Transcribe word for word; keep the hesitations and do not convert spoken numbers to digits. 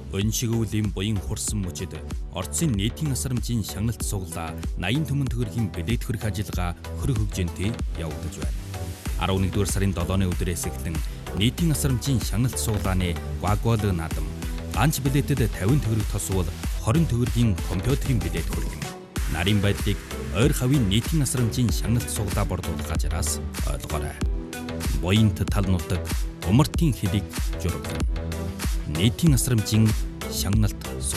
Өншигүүлийн буян хурсан мөчөд орцын нийтийн асрамжийн шагналт суглаа наян төмөн төгрөгийн билет хөрөх ажиллагаа хөрөх хөгжинтэй явагдаж байна. арван нэгдүгээр сарын долооны өдрөөс эхлэн нийтийн асрамжийн шагналт суглааны вагвал наадам ганц билетэд тавин төгрөг тосвол хорин төгрөгийн компьютерийн билет хөргөн. Нарийн байдлыг ойр хавийн нийтийн асрамжийн шагналт суглаа бордуулах ажраас ойлгоорой. Буянт тал нутаг умартын хэлийг жургана. Нийтийн асрамжийн шагналт суглаа.